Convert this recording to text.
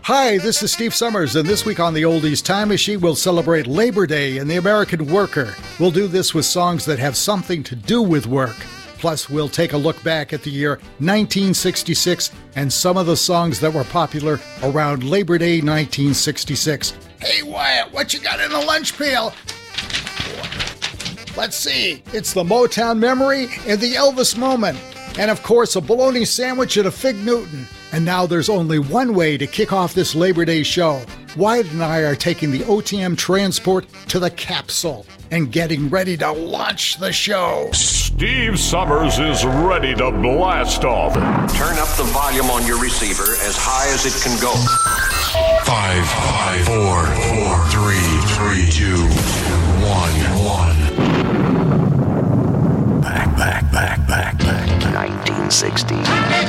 Hi, this is Steve Summers, and this week on the Oldies Time Machine, we'll celebrate Labor Day and the American worker. We'll do this with songs that have something to do with work. Plus, we'll take a look back at the year 1966 and some of the songs that were popular around Labor Day 1966. Hey, Wyatt, what you got in the lunch pail? Let's see. It's the Motown memory and the Elvis moment. And, of course, a bologna sandwich and a Fig Newton. And now there's only one way to kick off this Labor Day show. Wyatt and I are taking the OTM transport to the capsule and getting ready to launch the show. Steve Summers is ready to blast off. Turn up the volume on your receiver as high as it can go. 5, 4, 3, 2, 1. Back. 1960.